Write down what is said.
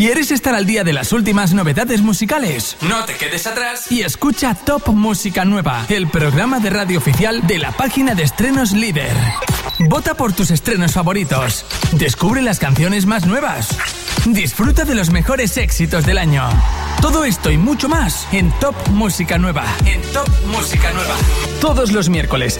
¿Quieres estar al día de las últimas novedades musicales? No te quedes atrás y escucha Top Música Nueva, el programa de radio oficial de la página de estrenos líder. Vota por tus estrenos favoritos. Descubre las canciones más nuevas. Disfruta de los mejores éxitos del año. Todo esto y mucho más en Top Música Nueva. En Top Música Nueva. Todos los miércoles